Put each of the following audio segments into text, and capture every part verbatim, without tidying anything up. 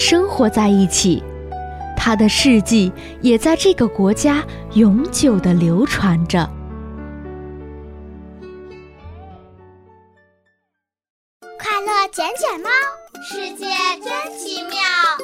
生活在一起，他的事迹也在这个国家永久地流传着。 快乐捡捡猫，世界真奇妙。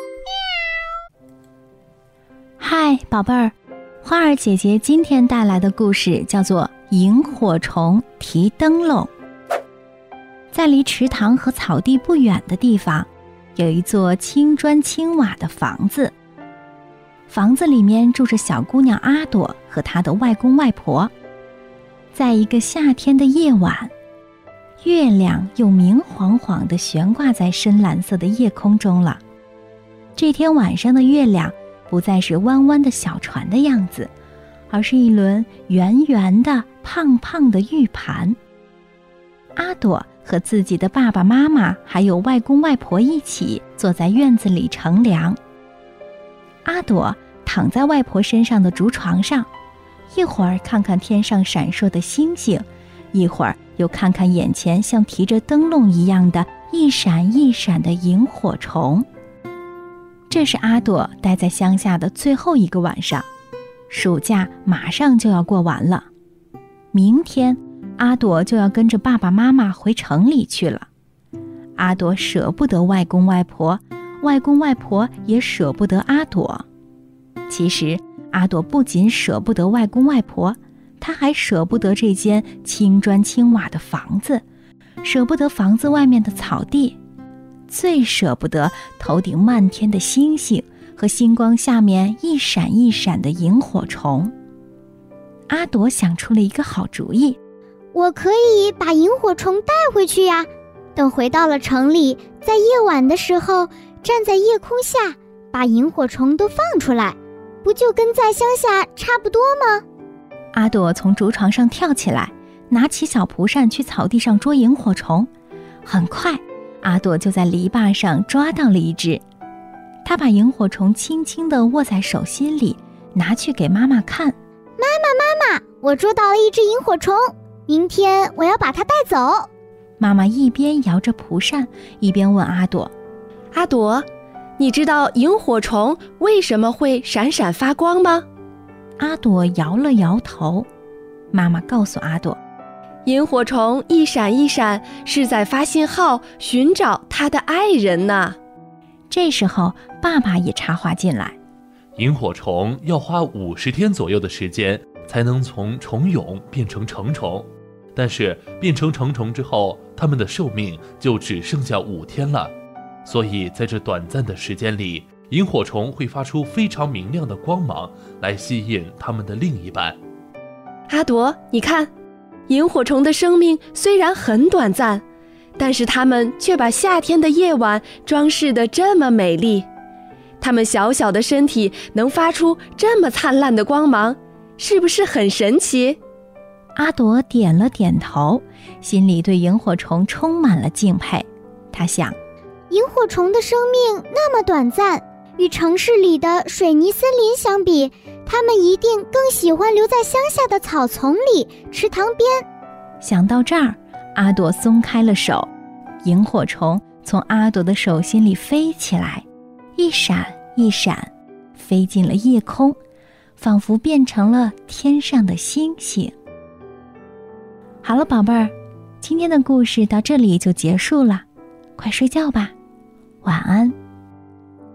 嗨，宝贝儿，花儿姐姐今天带来的故事叫做《萤火虫提灯笼》。在离池塘和草地不远的地方，有一座青砖青瓦的房子。房子里面住着小姑娘阿朵和她的外公外婆。在一个夏天的夜晚，月亮又明晃晃地悬挂在深蓝色的夜空中了。这天晚上的月亮不再是弯弯的小船的样子，而是一轮圆圆的胖胖的玉盘。阿朵和自己的爸爸妈妈还有外公外婆一起坐在院子里乘凉。阿朵躺在外婆身上的竹床上，一会儿看看天上闪烁的星星，一会儿又看看眼前像提着灯笼一样的一闪一闪的萤火虫。这是阿朵待在乡下的最后一个晚上，暑假马上就要过完了。明天阿朵就要跟着爸爸妈妈回城里去了。阿朵舍不得外公外婆，外公外婆也舍不得阿朵。其实阿朵不仅舍不得外公外婆，她还舍不得这间青砖青瓦的房子，舍不得房子外面的草地，最舍不得头顶漫天的星星和星光下面一闪一闪的萤火虫。阿朵想出了一个好主意， 我可以把萤火虫带回去呀，等回到了城里，在夜晚的时候站在夜空下，把萤火虫都放出来，不就跟在乡下差不多吗？ 阿朵从竹床上跳起来，拿起小蒲扇去草地上捉萤火虫。很快阿朵就在篱笆上抓到了一只。她把萤火虫轻轻地握在手心里，拿去给妈妈看。 妈妈妈妈，我捉到了一只萤火虫，明天我要把它带走。 妈妈一边摇着蒲扇，一边问阿朵： 阿朵，你知道萤火虫为什么会闪闪发光吗？ 阿朵摇了摇头。妈妈告诉阿朵， 萤火虫一闪一闪是在发信号，寻找他的爱人呢。 这时候爸爸也插话进来， 萤火虫要花五十天左右的时间才能从虫蛹变成成虫，但是变成成虫之后，它们的寿命就只剩下五天了。所以在这短暂的时间里，萤火虫会发出非常明亮的光芒来吸引它们的另一半。 阿朵，你看，萤火虫的生命虽然很短暂，但是它们却把夏天的夜晚装饰得这么美丽。它们小小的身体能发出这么灿烂的光芒，是不是很神奇？ 阿朵点了点头，心里对萤火虫充满了敬佩。她想， 萤火虫的生命那么短暂，与城市里的水泥森林相比，它们一定更喜欢留在乡下的草丛里、池塘边。 想到这儿，阿朵松开了手，萤火虫从阿朵的手心里飞起来，一闪一闪，飞进了夜空，仿佛变成了天上的星星。好了，宝贝儿，今天的故事到这里就结束了，快睡觉吧，晚安。